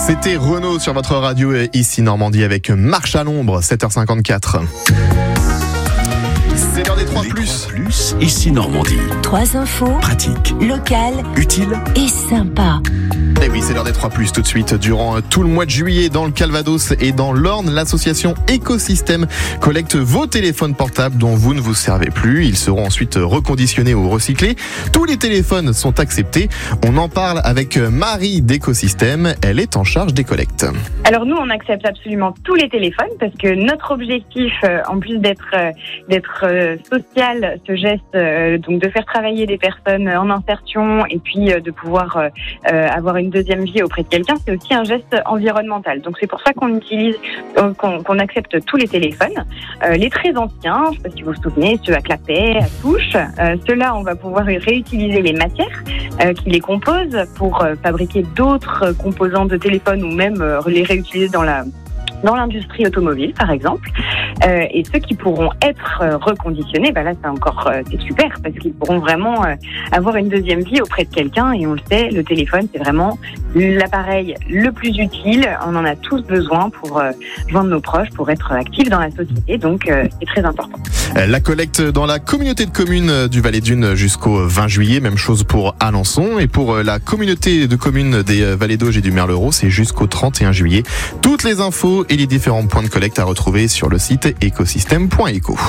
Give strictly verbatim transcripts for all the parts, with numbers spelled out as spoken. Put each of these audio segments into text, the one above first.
C'était Renaud sur votre radio ici Normandie avec Marche à l'ombre, sept heures cinquante-quatre. C'est l'heure des trois plus. trois plus, ici Normandie. Trois infos. Pratique. Locales. Utile. Et sympa. Et oui, c'est l'heure des trois plus tout de suite. Durant tout le mois de juillet, dans le Calvados et dans l'Orne, l'association Écosystème collecte vos téléphones portables dont vous ne vous servez plus. Ils seront ensuite reconditionnés ou recyclés. Tous les téléphones sont acceptés. On en parle avec Marie d'Écosystème. Elle est en charge des collectes. Alors nous, on accepte absolument tous les téléphones parce que notre objectif, en plus d'être d'être social, ce geste, donc de faire travailler des personnes en insertion et puis de pouvoir euh, avoir une deuxième vie auprès de quelqu'un, c'est aussi un geste environnemental. Donc c'est pour ça qu'on utilise, qu'on, qu'on accepte tous les téléphones. Euh, les très anciens, je ne sais pas si vous vous souvenez, ceux à clapet, à touche, euh, ceux-là, on va pouvoir réutiliser les matières euh, qui les composent pour euh, fabriquer d'autres composants de téléphone ou même euh, les réutiliser dans la dans l'industrie automobile, par exemple. Euh, et ceux qui pourront être euh, reconditionnés, bah là, c'est encore euh, c'est super parce qu'ils pourront vraiment euh, avoir une deuxième vie auprès de quelqu'un. Et on le sait, le téléphone, c'est vraiment l'appareil le plus utile. On en a tous besoin pour euh, joindre nos proches, pour être actifs dans la société. Donc, euh, c'est très important. La collecte dans la communauté de communes du Valais d'Une jusqu'au vingt juillet. Même chose pour Alençon. Et pour la communauté de communes des Vallées d'Auge et du Merlereau, c'est jusqu'au trente et un juillet. Toutes les infos et les différents points de collecte à retrouver sur le site écosystème point éco.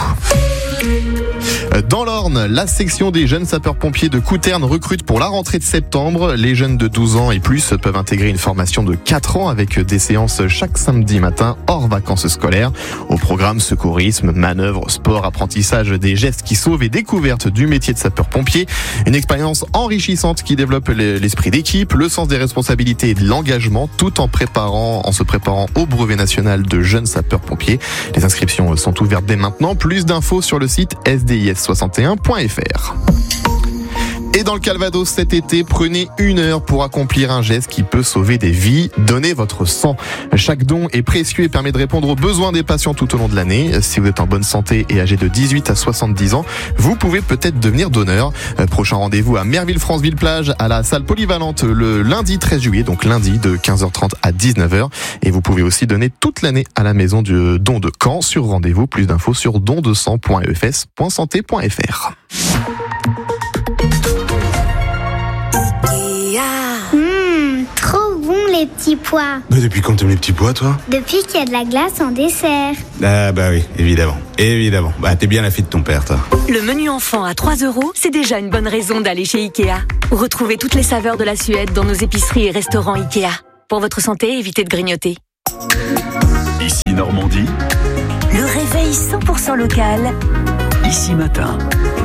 Dans l'Orne, la section des jeunes sapeurs-pompiers de Couterne recrute pour la rentrée de septembre. Les jeunes de douze ans et plus peuvent intégrer une formation de quatre ans avec des séances chaque samedi matin hors vacances scolaires. Au programme secourisme, manœuvres, sport, apprentissage des gestes qui sauvent et découverte du métier de sapeur-pompier. Une expérience enrichissante qui développe l'esprit d'équipe, le sens des responsabilités et de l'engagement tout en préparant, en se préparant au brevet national de jeunes sapeurs-pompiers. Les inscriptions sont ouvertes dès maintenant. Plus d'infos sur le site S D I S soixante et un point F R. Et dans le Calvados cet été, prenez une heure pour accomplir un geste qui peut sauver des vies. Donnez votre sang. Chaque don est précieux et permet de répondre aux besoins des patients tout au long de l'année. Si vous êtes en bonne santé et âgé de dix-huit à soixante-dix ans, vous pouvez peut-être devenir donneur. Prochain rendez-vous à Merville-France-Ville-Plage à la salle polyvalente le lundi treize juillet, donc lundi de quinze heures trente à dix-neuf heures. Et vous pouvez aussi donner toute l'année à la maison du don de Caen sur rendez-vous. Plus d'infos sur don de sang point e f s point santé point f r. Mmh, trop bon les petits pois. Mais depuis quand t'aimes les petits pois, toi? Depuis qu'il y a de la glace en dessert. Ah bah oui, évidemment, évidemment. Bah t'es bien la fille de ton père, toi. Le menu enfant à trois euros, c'est déjà une bonne raison d'aller chez Ikea. Retrouvez toutes les saveurs de la Suède dans nos épiceries et restaurants Ikea. Pour votre santé, évitez de grignoter. Ici Normandie. Le réveil cent pour cent local. Ici matin.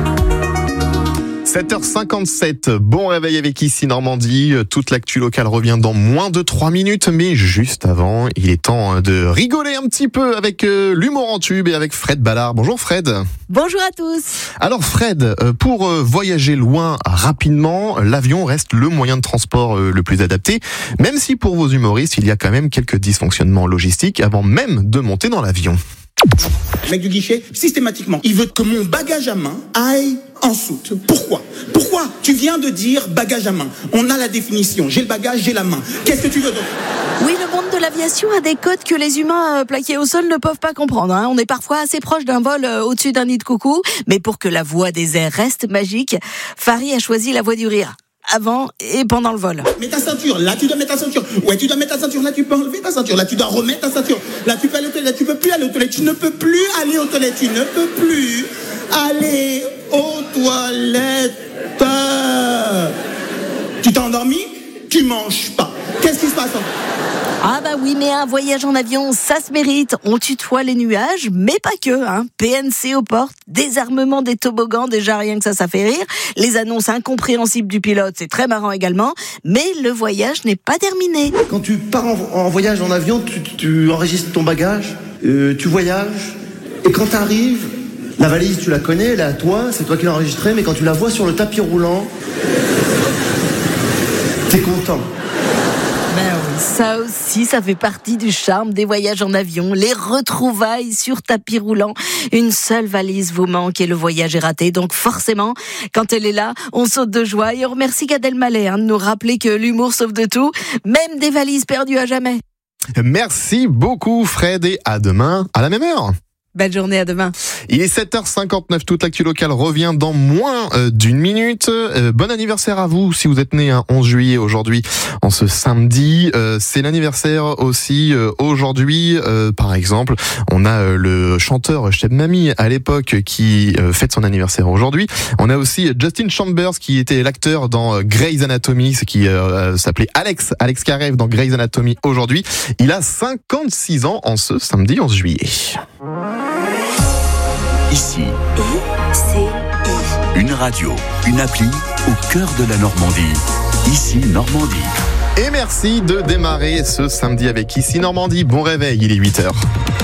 sept heures cinquante-sept, bon réveil avec Ici Normandie. Toute l'actu locale revient dans moins de trois minutes, mais juste avant, il est temps de rigoler un petit peu avec euh, l'humour en tube et avec Fred Ballard. Bonjour Fred. Bonjour à tous. Alors Fred, pour voyager loin rapidement, l'avion reste le moyen de transport le plus adapté, même si pour vos humoristes, il y a quand même quelques dysfonctionnements logistiques avant même de monter dans l'avion. Le mec du guichet, systématiquement, il veut que mon bagage à main aille en soute. Pourquoi ? Pourquoi ? Tu viens de dire bagage à main. On a la définition. J'ai le bagage, j'ai la main. Qu'est-ce que tu veux donc ? Oui, le monde de l'aviation a des codes que les humains euh, plaqués au sol ne peuvent pas comprendre. Hein. On est parfois assez proche d'un vol euh, au-dessus d'un nid de coucou, mais pour que la voix des airs reste magique, Farid a choisi la voix du rire. Avant et pendant le vol. Mets ta ceinture, là tu dois mettre ta ceinture. Ouais, tu dois mettre ta ceinture, là tu peux enlever ta ceinture. Là tu dois remettre ta ceinture. Là tu peux aller aux toilettes, là tu peux plus aller aux toilettes. Tu ne peux plus aller aux toilettes, tu ne peux plus aller aux toilettes. Tu t'es endormi ? Tu manges pas. Qu'est-ce qui se passe ? Ah bah oui, mais un voyage en avion, ça se mérite. On tutoie les nuages, mais pas que. Hein. P N C aux portes, désarmement des toboggans, déjà rien que ça, ça fait rire. Les annonces incompréhensibles du pilote, c'est très marrant également. Mais le voyage n'est pas terminé. Quand tu pars en, en voyage en avion, tu, tu enregistres ton bagage, euh, tu voyages, et quand tu arrives, la valise, tu la connais, elle est à toi, c'est toi qui l'as enregistrée, mais quand tu la vois sur le tapis roulant, t'es content. Ben oui, ça aussi, ça fait partie du charme des voyages en avion, les retrouvailles sur tapis roulant. Une seule valise vous manque et le voyage est raté. Donc forcément, quand elle est là, on saute de joie et on remercie Gad Elmaleh hein, de nous rappeler que l'humour sauve de tout, même des valises perdues à jamais. Merci beaucoup Fred et à demain à la même heure. Belle journée, à demain. Il est sept heures cinquante-neuf, toute l'actu locale revient dans moins euh, d'une minute. Euh, bon anniversaire à vous si vous êtes né un onze juillet aujourd'hui, en ce samedi. Euh, c'est l'anniversaire aussi euh, aujourd'hui, euh, par exemple. On a euh, le chanteur Cheb Mami à l'époque qui euh, fête son anniversaire aujourd'hui. On a aussi Justin Chambers qui était l'acteur dans euh, Grey's Anatomy, ce qui euh, s'appelait Alex, Alex Karev dans Grey's Anatomy aujourd'hui. Il a cinquante-six ans en ce samedi onze juillet. Ici, une radio, une appli au cœur de la Normandie. Ici Normandie. Et merci de démarrer ce samedi avec Ici Normandie. Bon réveil, il est huit heures.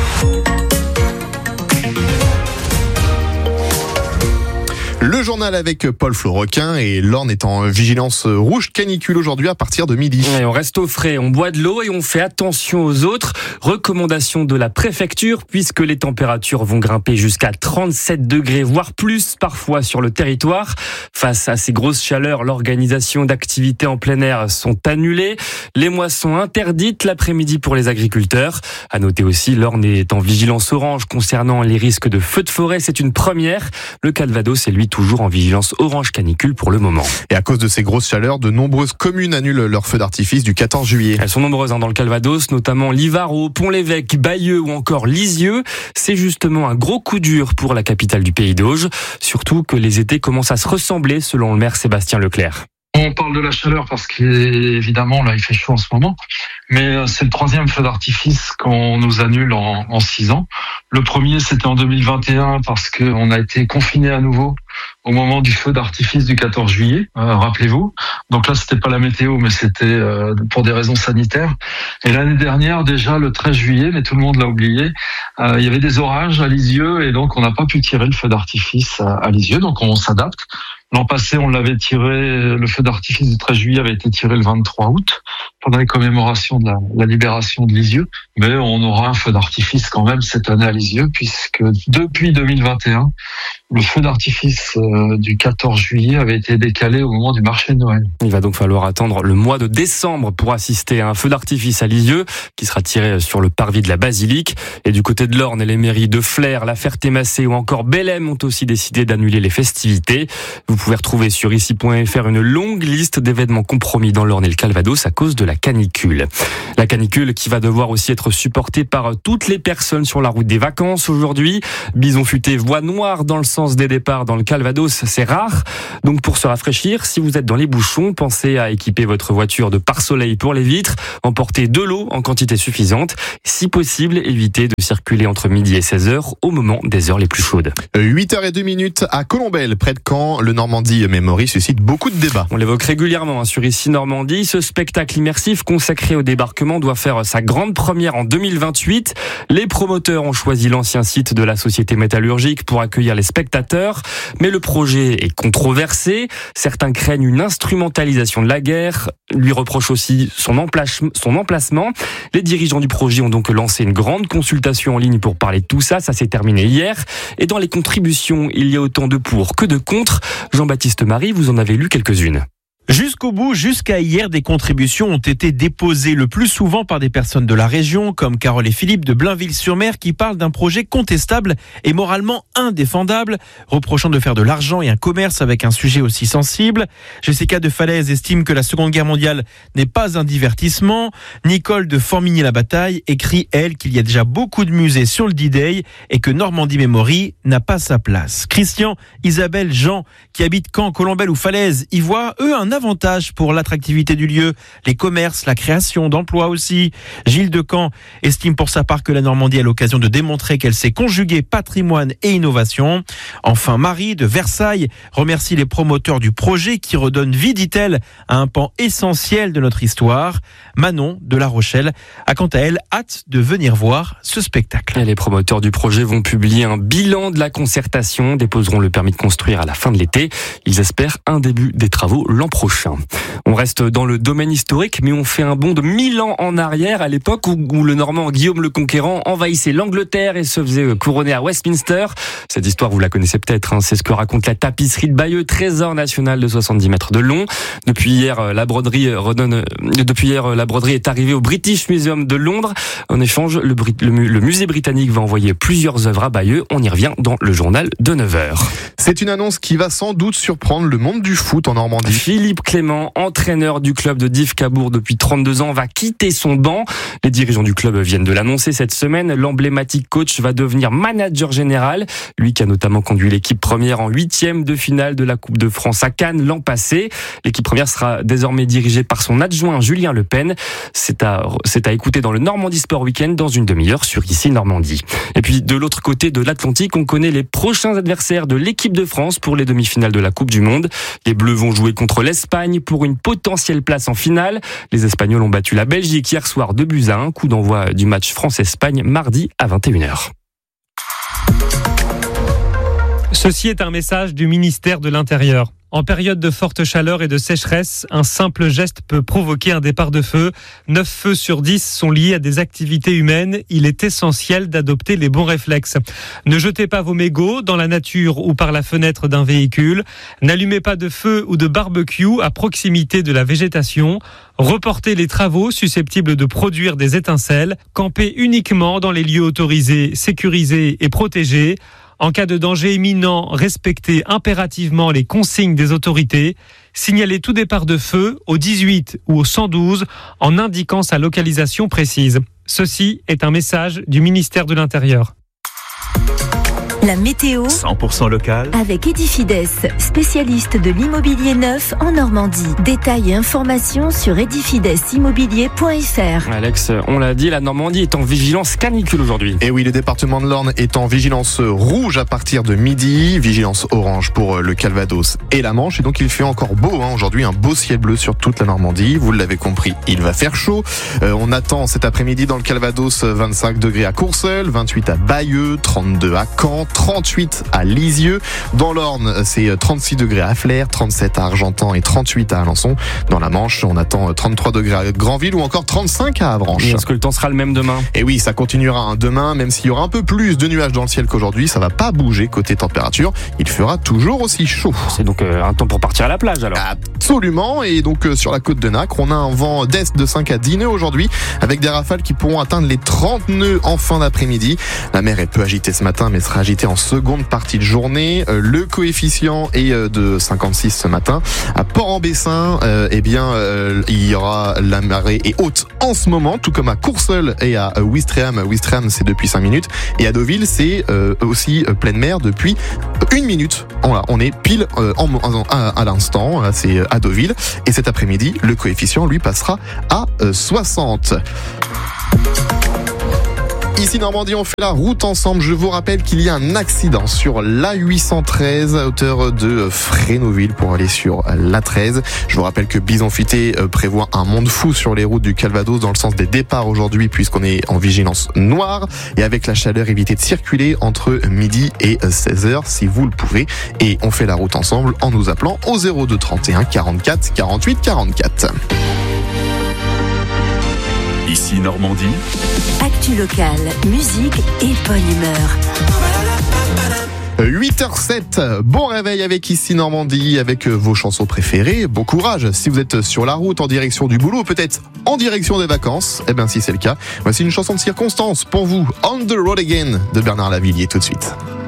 Le journal avec Paul Florequin et l'Orne est en vigilance rouge canicule aujourd'hui à partir de midi. Et on reste au frais, on boit de l'eau et on fait attention aux autres. Recommandation de la préfecture puisque les températures vont grimper jusqu'à trente-sept degrés, voire plus parfois sur le territoire. Face à ces grosses chaleurs, l'organisation d'activités en plein air sont annulées. Les moissons interdites l'après-midi pour les agriculteurs. À noter aussi, l'Orne est en vigilance orange concernant les risques de feux de forêt. C'est une première. Le Calvados est lui toujours en vigilance orange canicule pour le moment. Et à cause de ces grosses chaleurs, de nombreuses communes annulent leur feu d'artifice du quatorze juillet. Elles sont nombreuses hein, dans le Calvados, notamment Livaro, Pont-l'Évêque, Bayeux ou encore Lisieux. C'est justement un gros coup dur pour la capitale du Pays d'Auge, surtout que les étés commencent à se ressembler selon le maire Sébastien Leclerc. On parle de la chaleur parce qu'évidemment, là, il fait chaud en ce moment. Mais c'est le troisième feu d'artifice qu'on nous annule en, en six ans. Le premier, c'était en deux mille vingt et un parce qu'on a été confinés à nouveau au moment du feu d'artifice du quatorze juillet, euh, rappelez-vous. Donc là, c'était pas la météo, mais c'était euh, pour des raisons sanitaires. Et l'année dernière, déjà, le treize juillet, mais tout le monde l'a oublié, euh, il y avait des orages à Lisieux et donc on n'a pas pu tirer le feu d'artifice à, à Lisieux. Donc on s'adapte. L'an passé, on l'avait tiré, le feu d'artifice du treize juillet avait été tiré le vingt-trois août, pendant les commémorations de la, la libération de Lisieux. Mais on aura un feu d'artifice quand même cette année à Lisieux, puisque depuis deux mille vingt et un, le feu d'artifice du quatorze juillet avait été décalé au moment du marché de Noël. Il va donc falloir attendre le mois de décembre pour assister à un feu d'artifice à Lisieux, qui sera tiré sur le parvis de la Basilique. Et du côté de l'Orne, les mairies de Flers, La Ferté-Macé ou encore Bellem ont aussi décidé d'annuler les festivités. Vous pouvez retrouver sur ici point f r une longue liste d'événements compromis dans l'Orne et le Calvados à cause de la canicule. La canicule qui va devoir aussi être supportée par toutes les personnes sur la route des vacances aujourd'hui. Bison futé, voie noire dans le sens des départs dans le Calvados, c'est rare. Donc pour se rafraîchir, si vous êtes dans les bouchons, pensez à équiper votre voiture de pare-soleil pour les vitres, emporter de l'eau en quantité suffisante. Si possible, évitez de circuler entre midi et seize heures au moment des heures les plus chaudes. huit heures zéro deux à Colombelles, près de Caen, le Normandie Memory suscite beaucoup de débats. On l'évoque régulièrement hein, sur Ici Normandie. Ce spectacle immersif consacré au débarquement doit faire sa grande première en deux mille vingt-huit. Les promoteurs ont choisi l'ancien site de la Société Métallurgique pour accueillir les spectateurs. Mais le projet est controversé. Certains craignent une instrumentalisation de la guerre, lui reprochent aussi son, emplach- son emplacement. Les dirigeants du projet ont donc lancé une grande consultation en ligne pour parler de tout ça. Ça s'est terminé hier. Et dans les contributions, il y a autant de pour que de contre. Jean-Baptiste Marie, vous en avez lu quelques-unes. Jusqu'au bout, jusqu'à hier, des contributions ont été déposées le plus souvent par des personnes de la région, comme Carole et Philippe de Blainville-sur-Mer, qui parlent d'un projet contestable et moralement indéfendable, reprochant de faire de l'argent et un commerce avec un sujet aussi sensible. Jessica de Falaise estime que la Seconde Guerre mondiale n'est pas un divertissement. Nicole de Formigny-la-Bataille écrit, elle, qu'il y a déjà beaucoup de musées sur le D-Day et que Normandie Memory n'a pas sa place. Christian, Isabelle, Jean, qui habitent Caen, Colombelles ou Falaise, y voient, eux, un avantage pour l'attractivité du lieu, les commerces, la création d'emplois aussi. Gilles de Caen estime pour sa part que la Normandie a l'occasion de démontrer qu'elle sait conjuguer patrimoine et innovation. Enfin, Marie de Versailles remercie les promoteurs du projet qui redonnent vie, dit-elle, à un pan essentiel de notre histoire. Manon de La Rochelle a quant à elle hâte de venir voir ce spectacle. Et les promoteurs du projet vont publier un bilan de la concertation, déposeront le permis de construire à la fin de l'été. Ils espèrent un début des travaux l'an prochain. gauche. On reste dans le domaine historique, mais on fait un bond de mille ans en arrière, à l'époque où, où le Normand Guillaume le Conquérant envahissait l'Angleterre et se faisait couronner à Westminster. Cette histoire, vous la connaissez peut-être, hein, c'est ce que raconte la tapisserie de Bayeux, trésor national de soixante-dix mètres de long. Depuis hier, la broderie redonne, depuis hier, la broderie est arrivée au British Museum de Londres. En échange, le, le, le musée britannique va envoyer plusieurs œuvres à Bayeux. On y revient dans le journal de neuf heures. C'est une annonce qui va sans doute surprendre le monde du foot en Normandie. Philippe Clément, entraîneur du club de Dives Cabourg depuis trente-deux ans, va quitter son banc. Les dirigeants du club viennent de l'annoncer cette semaine. L'emblématique coach va devenir manager général. Lui qui a notamment conduit l'équipe première en huitième de finale de la Coupe de France à Cannes l'an passé. L'équipe première sera désormais dirigée par son adjoint Julien Le Pen. C'est à, c'est à écouter dans le Normandie Sport Weekend dans une demi-heure sur Ici Normandie. Et puis de l'autre côté de l'Atlantique, on connaît les prochains adversaires de l'équipe de France pour les demi-finales de la Coupe du Monde. Les Bleus vont jouer contre l'Espagne pour une potentielle place en finale. Les Espagnols ont battu la Belgique hier soir deux buts à un. Coup d'envoi du match France-Espagne mardi à vingt et une heures. Ceci est un message du ministère de l'Intérieur. En période de forte chaleur et de sécheresse, un simple geste peut provoquer un départ de feu. neuf feux sur dix sont liés à des activités humaines. Il est essentiel d'adopter les bons réflexes. Ne jetez pas vos mégots dans la nature ou par la fenêtre d'un véhicule. N'allumez pas de feu ou de barbecue à proximité de la végétation. Reportez les travaux susceptibles de produire des étincelles. Campez uniquement dans les lieux autorisés, sécurisés et protégés. En cas de danger imminent, respectez impérativement les consignes des autorités. Signalez tout départ de feu au dix-huit ou au cent douze en indiquant sa localisation précise. Ceci est un message du ministère de l'Intérieur. La météo cent pour cent local avec Edifides, spécialiste de l'immobilier neuf en Normandie. Détails et informations sur edifides immobilier point f r. Alex, on l'a dit, la Normandie est en vigilance canicule aujourd'hui. Et oui, le département de l'Orne est en vigilance rouge à partir de midi, vigilance orange pour le Calvados et la Manche. Et donc il fait encore beau hein, aujourd'hui, un beau ciel bleu sur toute la Normandie. Vous l'avez compris, il va faire chaud. Euh, on attend cet après-midi dans le Calvados vingt-cinq degrés à Courseulles, vingt-huit à Bayeux, trente-deux à Caen, trente-huit à Lisieux. Dans l'Orne, c'est trente-six degrés à Flers, trente-sept à Argentan et trente-huit à Alençon. Dans la Manche, on attend trente-trois degrés à Granville ou encore trente-cinq à Avranches. Est-ce que le temps sera le même demain ? Et oui, ça continuera hein, demain, même s'il y aura un peu plus de nuages dans le ciel qu'aujourd'hui, ça va pas bouger côté température. Il fera toujours aussi chaud. C'est donc euh, un temps pour partir à la plage alors ? Absolument. Et donc euh, sur la côte de Nacre, on a un vent d'est de cinq à dix nœuds aujourd'hui, avec des rafales qui pourront atteindre les trente nœuds en fin d'après-midi. La mer est peu agitée ce matin, mais sera agitée en seconde partie de journée. Euh, le coefficient est euh, de cinquante-six ce matin. À Port-en-Bessin, euh, eh bien, euh, il y aura la marée est haute en ce moment, tout comme à Courseulles et à euh, Ouistreham. Ouistreham, c'est depuis cinq minutes. Et à Deauville, c'est euh, aussi euh, pleine mer depuis une minute. Voilà, on est pile euh, en, en, à, à l'instant. Là, c'est à Deauville. Et cet après-midi, le coefficient, lui, passera à euh, soixante. Ici Normandie, on fait la route ensemble. Je vous rappelle qu'il y a un accident sur l'A huit cent treize à hauteur de Frénouville pour aller sur l'A treize. Je vous rappelle que Bison Futé prévoit un monde fou sur les routes du Calvados dans le sens des départs aujourd'hui puisqu'on est en vigilance noire. Et avec la chaleur, évitez de circuler entre midi et seize heures si vous le pouvez. Et on fait la route ensemble en nous appelant au zéro deux trente et un quarante-quatre quarante-huit quarante-quatre. Ici Normandie. Actu locale, musique et bonne humeur. huit heures sept, bon réveil avec Ici Normandie, avec vos chansons préférées. Bon courage si vous êtes sur la route en direction du boulot, peut-être en direction des vacances. Eh bien si c'est le cas, voici une chanson de circonstance pour vous, On the Road Again de Bernard Lavillier tout de suite.